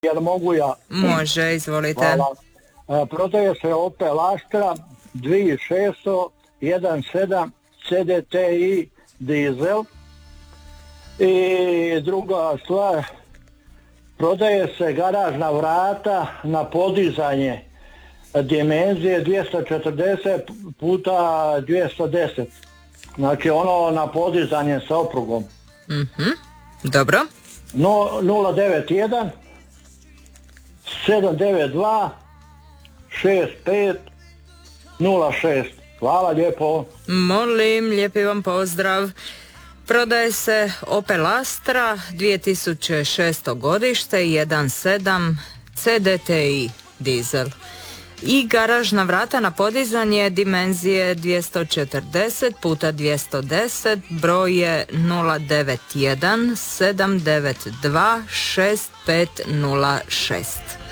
Jel mogu ja? Može, izvolite. Hvala. Prodaje se Opel Astra 2600 1.7 CDTI dizel. I druga stvar, prodaje se garažna vrata na podizanje dimenzije 240 puta 210. Znači ono na podizanje sa oprugom. Dobro. 091 792 6506. Hvala lijepo. Molim, lijepi vam pozdrav. Prodaje se Opel Astra 2006. godište 1.7 CDTI dizel. I garažna vrata na podizanje dimenzije 240 puta 210, broj je 091 792 6506.